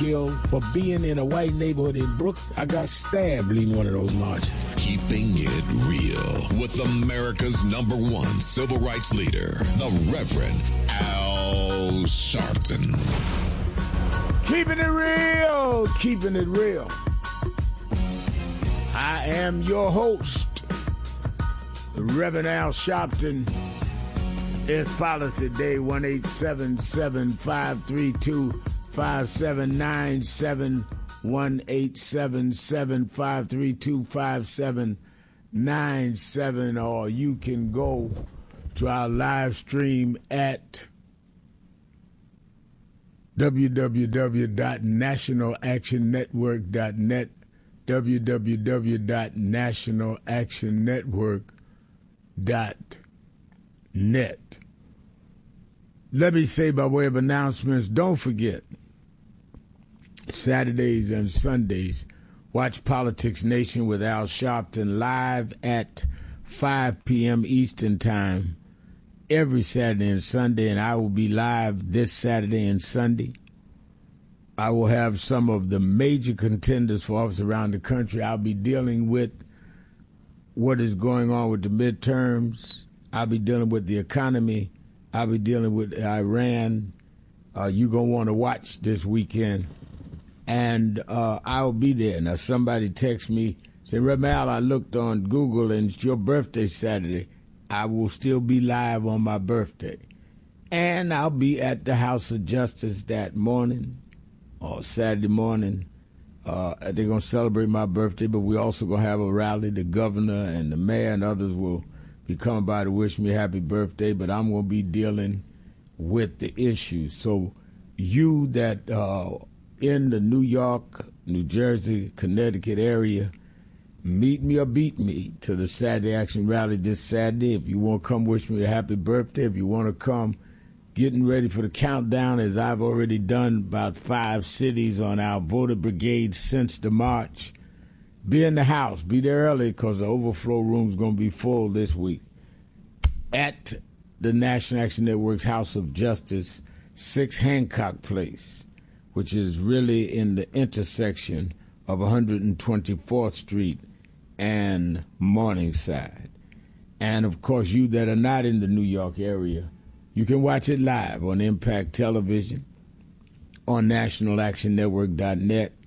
real for being in a white neighborhood in Brooklyn. I got stabbed leading one of those marches. Keeping it real with America's #1 civil rights leader, the Reverend Al Sharpton. Keeping it real, keeping it real. I am your host, the Reverend Al Sharpton. It's Policy Day 1-877-532-5797, 1-877-532-5797, or you can go to our live stream at www.nationalactionnetwork.net, www.nationalactionnetwork.net. Let me say by way of announcements, don't forget, Saturdays and Sundays, watch Politics Nation with Al Sharpton live at 5 p.m. Eastern Time every Saturday and Sunday, and I will be live this Saturday and Sunday. I will have some of the major contenders for office around the country. I'll be dealing with what is going on with the midterms. I'll be dealing with the economy. I'll be dealing with Iran. You're going to want to watch this weekend. And I'll be there. Now, somebody text me, say, Reverend Al, I looked on Google and it's your birthday Saturday. I will still be live on my birthday. And I'll be at the House of Justice that morning or Saturday morning. They're going to celebrate my birthday, but we're also going to have a rally. The governor and the mayor and others will be coming by to wish me happy birthday, but I'm going to be dealing with the issues. So you that in the New York, New Jersey, Connecticut area, meet me or beat me to the Saturday Action Rally this Saturday. If you want to come wish me a happy birthday, if you want to come getting ready for the countdown, as I've already done about 5 cities on our voter brigade since the march, be in the house. Be there early because the overflow room is going to be full this week. At the National Action Network's House of Justice, 6 Hancock Place, which is really in the intersection of 124th Street and Morningside. And, of course, you that are not in the New York area, you can watch it live on Impact Television, on nationalactionnetwork.net,